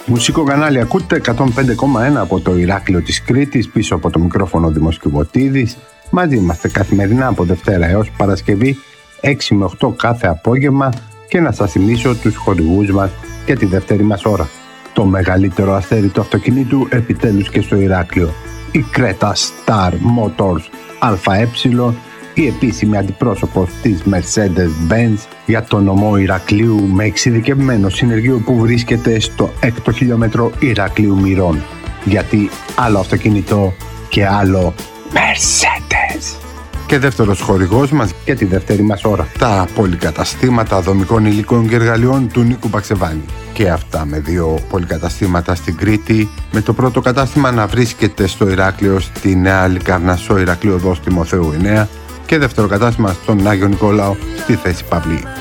Μουσικό κανάλι ακούτε 105,1 από το Ηράκλειο της Κρήτης, πίσω από το μικρόφωνο Δήμος Κιβωτίδης. Μαζί είμαστε καθημερινά από Δευτέρα έως Παρασκευή 6 με 8 κάθε απόγευμα και να σας θυμίσω τους χορηγούς μας για τη δεύτερη μας ώρα. Το μεγαλύτερο αστέρι του αυτοκινήτου επιτέλους και στο Ηράκλειο. Η Creta Star Motors ΑΕ, η επίσημη αντιπρόσωπος της Mercedes-Benz για το νομό Ηρακλείου, με εξειδικευμένο συνεργείο που βρίσκεται στο 6ο χιλιόμετρο Ηρακλείου Μυρών. Γιατί άλλο αυτοκίνητο και άλλο Mercedes. Και δεύτερος χορηγός μας για τη δεύτερη μας ώρα, τα πολυκαταστήματα δομικών υλικών και εργαλειών του Νίκου Παξεβάνη. Και αυτά με 2 πολυκαταστήματα στην Κρήτη, με το πρώτο κατάστημα να βρίσκεται στο Ηράκλειο, στη Νέα Λικαρνασσό Ηρακλείου Οδός Τιμοθέου 9, και δεύτερο κατάστημα στον Άγιο Νικόλαο, στη Θέση Παυλή.